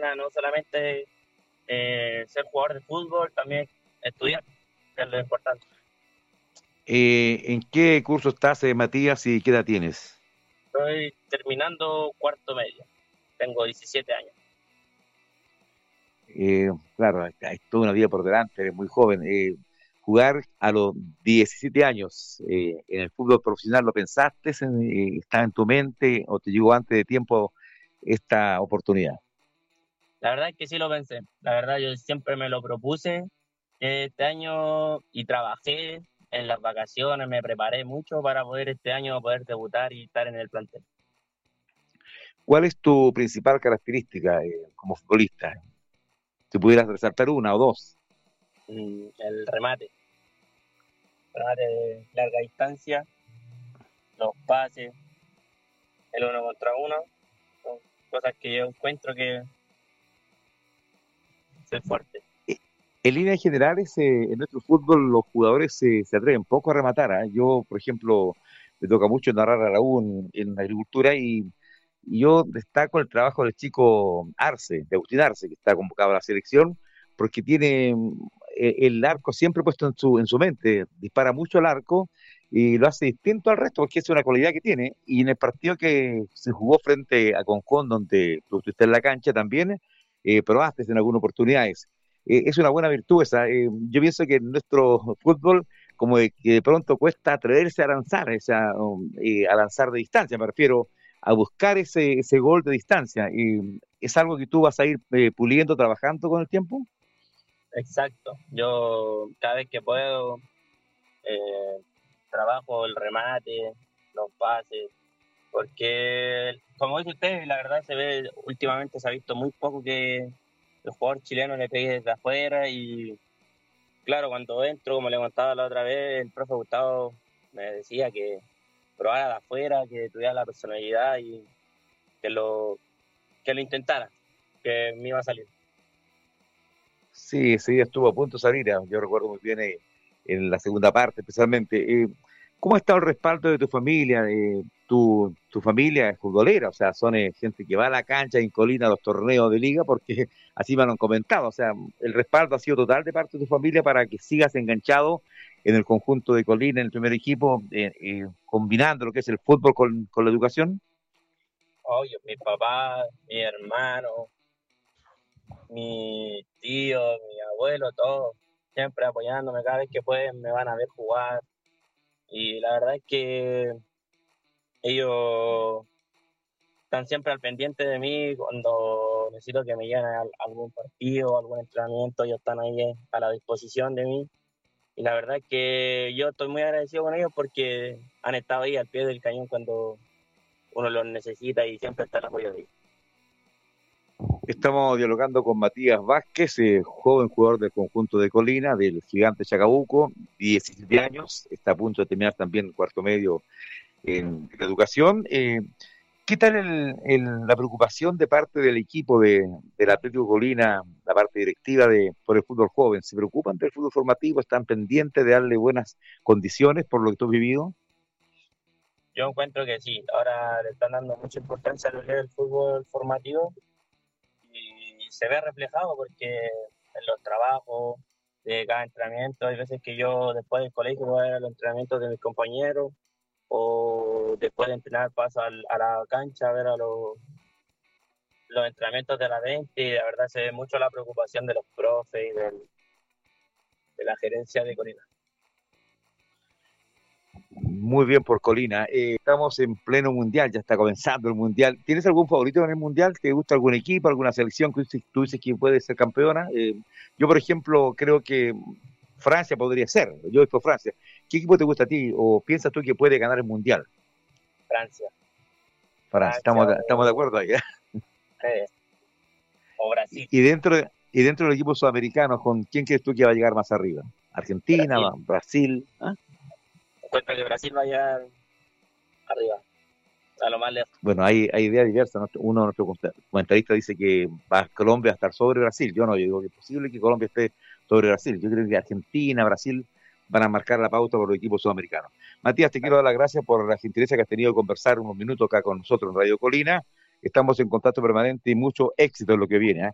sea, no solamente ser jugador de fútbol, también estudiar, que es lo importante. ¿En qué curso estás, Matías, y qué edad tienes? Estoy terminando cuarto medio, tengo 17 años. Claro, hay toda una vida por delante, eres muy joven. Jugar a los 17 años en el fútbol profesional, ¿lo pensaste? ¿Está en tu mente o te llegó antes de tiempo esta oportunidad? La verdad es que sí lo pensé, la verdad yo siempre me lo propuse este año y trabajé en las vacaciones, me preparé mucho para poder este año poder debutar y estar en el plantel. ¿Cuál es tu principal característica como futbolista? Si pudieras resaltar una o dos. El remate de larga distancia, los pases, el uno contra uno, son cosas que yo encuentro que soy fuerte. Eh, En líneas generales, en nuestro fútbol los jugadores se atreven poco a rematar. ¿Ah? Yo, por ejemplo, me toca mucho narrar a la U en agricultura y yo destaco el trabajo del chico Arce, de Agustín Arce, que está convocado a la selección, porque tiene el arco siempre puesto en su mente, dispara mucho al arco y lo hace distinto al resto, porque es una cualidad que tiene. Y en el partido que se jugó frente a Concón, donde tú estuviste en la cancha también, probaste en algunas oportunidades. Es una buena virtud esa. Yo pienso que en nuestro fútbol, como de que de pronto cuesta atreverse a lanzar de distancia, me refiero a buscar ese gol de distancia. ¿Es algo que tú vas a ir puliendo, trabajando con el tiempo? Exacto. Yo cada vez que puedo eh, trabajo el remate, los pases, porque como dice usted, la verdad se ve, últimamente se ha visto muy poco que el jugador chileno le pegue desde afuera y claro, cuando entro, como le contaba la otra vez, el profe Gustavo me decía que probara de afuera, que tuviera la personalidad y que lo, que lo intentara, que me iba a salir. Sí, sí, estuvo a punto de salir. Yo recuerdo muy bien en la segunda parte, especialmente. ¿Cómo ha estado el respaldo de tu familia? Tu familia es futbolera, o sea, son gente que va a la cancha en Colina a los torneos de liga, porque así me lo han comentado. O sea, el respaldo ha sido total de parte de tu familia para que sigas enganchado en el conjunto de Colina, en el primer equipo, combinando lo que es el fútbol con la educación. Oye, mi papá, mi hermano, mi tío, mi abuelo, todos siempre apoyándome cada vez que pueden, me van a ver jugar. Y la verdad es que ellos están siempre al pendiente de mí cuando necesito que me lleven a algún partido, algún entrenamiento, ellos están ahí a la disposición de mí. Y la verdad es que yo estoy muy agradecido con ellos porque han estado ahí al pie del cañón cuando uno los necesita y siempre está el apoyo de ellos. Estamos dialogando con Matías Vázquez, joven jugador del conjunto de Colina, del Gigante Chacabuco, 17 años, está a punto de terminar también el cuarto medio en educación. ¿Qué tal la preocupación de parte del equipo del Atlético Colina, la parte directiva por el fútbol joven? ¿Se preocupan del fútbol formativo? ¿Están pendientes de darle buenas condiciones por lo que tú has vivido? Yo encuentro que sí, ahora le están dando mucha importancia a lo que es el fútbol formativo y se ve reflejado porque en los trabajos de cada entrenamiento, hay veces que yo después del colegio voy a ver los entrenamientos de mis compañeros o después de entrenar paso a la cancha a ver a los entrenamientos de la 20 y la verdad se ve mucho la preocupación de los profes y de la gerencia de Corina. Muy bien por Colina. Estamos en pleno mundial, ya está comenzando el mundial. ¿Tienes algún favorito en el mundial? ¿Te gusta algún equipo, alguna selección que tú dices que puede ser campeona? Yo, por ejemplo, creo que Francia podría ser. Yo estoy Francia. ¿Qué equipo te gusta a ti o piensas tú que puede ganar el mundial? Francia, Francia, Francia estamos de acuerdo ahí. eh, o Brasil. Y dentro del equipo sudamericano, ¿con quién crees tú que va a llegar más arriba? ¿Argentina, Brasil. Brasil? ¿Ah? Encuentro que Brasil vaya arriba, a lo más lejos. Bueno, hay ideas diversas. Uno de nuestros comentaristas dice que Colombia va a estar sobre Brasil. Yo digo que es posible que Colombia esté sobre Brasil. Yo creo que Argentina, Brasil van a marcar la pauta por los equipos sudamericanos. Matías, te quiero dar las gracias por la gentileza que has tenido de conversar unos minutos acá con nosotros en Radio Colina. Estamos en contacto permanente y mucho éxito en lo que viene. ¿Eh?